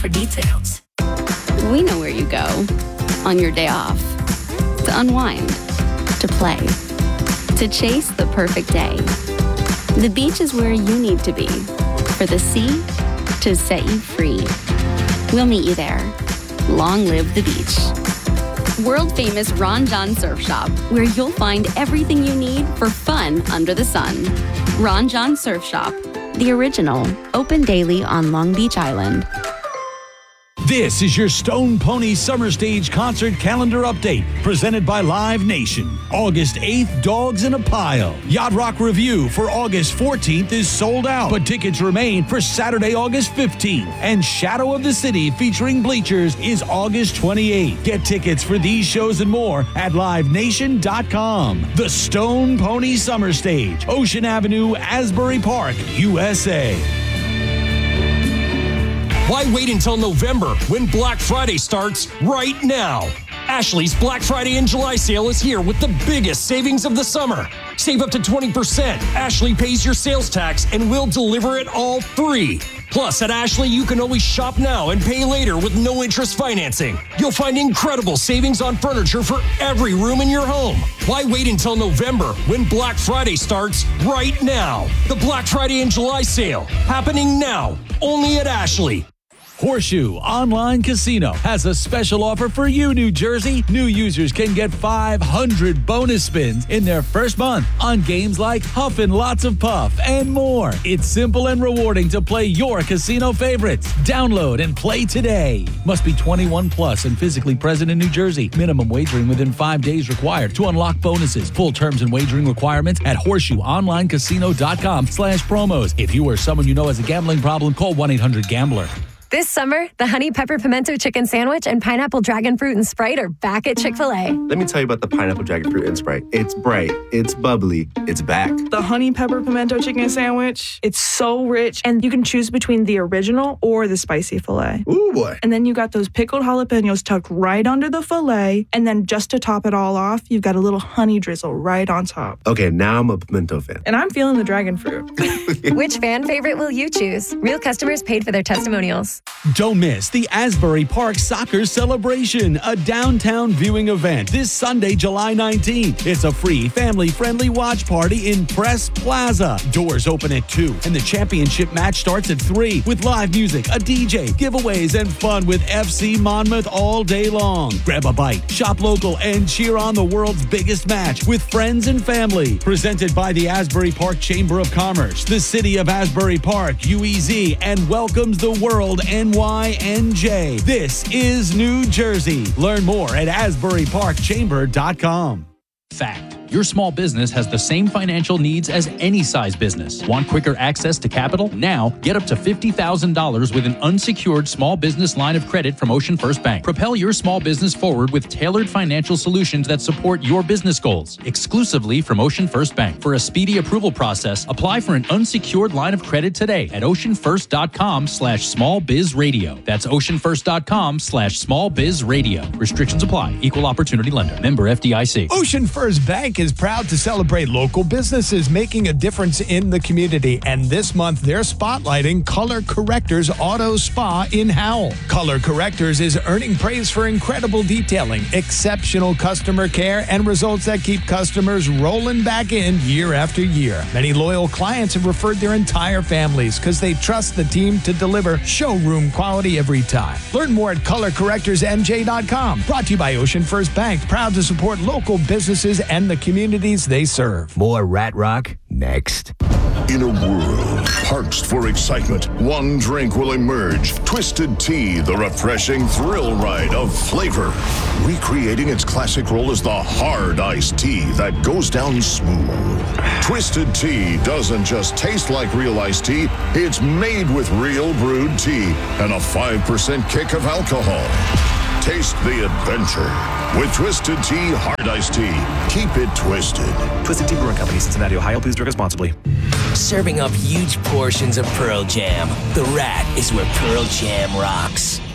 for details. We know where you go on your day off. To unwind, to play, to chase the perfect day. The beach is where you need to be, for the sea to set you free. We'll meet you there. Long live the beach. World famous Ron Jon Surf Shop, where you'll find everything you need for fun under the sun. Ron Jon Surf Shop, the original, open daily on Long Beach Island. This is your Stone Pony Summer Stage Concert Calendar Update, presented by Live Nation. August 8th, Dogs in a Pile. Yacht Rock Review for August 14th is sold out, but tickets remain for Saturday, August 15th. And Shadow of the City featuring Bleachers is August 28th. Get tickets for these shows and more at livenation.com. The Stone Pony Summer Stage, Ocean Avenue, Asbury Park, USA. Why wait until November when Black Friday starts right now? Ashley's Black Friday and July sale is here with the biggest savings of the summer. Save up to 20%. Ashley pays your sales tax and we'll deliver it all free. Plus, at Ashley, you can always shop now and pay later with no interest financing. You'll find incredible savings on furniture for every room in your home. Why wait until November when Black Friday starts right now? The Black Friday and July sale happening now, only at Ashley. Horseshoe Online Casino has a special offer for you, New Jersey. New users can get 500 bonus spins in their first month on games like Huff and Lots of Puff and more. It's simple and rewarding to play your casino favorites. Download and play today. Must be 21 plus and physically present in New Jersey. Minimum wagering within 5 days required to unlock bonuses. Full terms and wagering requirements at horseshoeonlinecasino.com/promos. If you or someone you know has a gambling problem, call 1-800-GAMBLER. This summer, the Honey Pepper Pimento Chicken Sandwich and Pineapple Dragon Fruit and Sprite are back at Chick-fil-A. Let me tell you about the Pineapple Dragon Fruit and Sprite. It's bright, it's bubbly, it's back. The Honey Pepper Pimento Chicken Sandwich, it's so rich, and you can choose between the original or the spicy filet. Ooh, boy. And then you got those pickled jalapenos tucked right under the filet, and then just to top it all off, you've got a little honey drizzle right on top. Okay, now I'm a pimento fan. And I'm feeling the dragon fruit. Which fan favorite will you choose? Real customers paid for their testimonials. Don't miss the Asbury Park Soccer Celebration, a downtown viewing event this Sunday, July 19th. It's a free, family-friendly watch party in Press Plaza. Doors open at 2, and the championship match starts at 3 with live music, a DJ, giveaways, and fun with FC Monmouth all day long. Grab a bite, shop local, and cheer on the world's biggest match with friends and family. Presented by the Asbury Park Chamber of Commerce, the City of Asbury Park, UEZ, and welcomes the world NYNJ. This is New Jersey. Learn more at asburyparkchamber.com. Fact. Your small business has the same financial needs as any size business. Want quicker access to capital? Now, get up to $50,000 with an unsecured small business line of credit from Ocean First Bank. Propel your small business forward with tailored financial solutions that support your business goals. Exclusively from Ocean First Bank. For a speedy approval process, apply for an unsecured line of credit today at oceanfirst.com/smallbizradio. That's oceanfirst.com/smallbizradio. Restrictions apply. Equal opportunity lender. Member FDIC. Ocean First Bank is proud to celebrate local businesses making a difference in the community. And this month, they're spotlighting Color Correctors Auto Spa in Howell. Color Correctors is earning praise for incredible detailing, exceptional customer care, and results that keep customers rolling back in year after year. Many loyal clients have referred their entire families because they trust the team to deliver showroom quality every time. Learn more at colorcorrectorsnj.com. Brought to you by Ocean First Bank, proud to support local businesses and the communities they serve. More Rat Rock next. In a world parched for excitement, one drink will emerge. Twisted Tea, the refreshing thrill ride of flavor. Recreating its classic role as the hard iced tea that goes down smooth. Twisted Tea doesn't just taste like real iced tea, it's made with real brewed tea and a 5% kick of alcohol. Taste the adventure with Twisted Tea Hard Iced Tea. Keep it twisted. Twisted Tea Brewing Company, Cincinnati, Ohio. Please drink responsibly. Serving up huge portions of Pearl Jam. The Rat is where Pearl Jam rocks.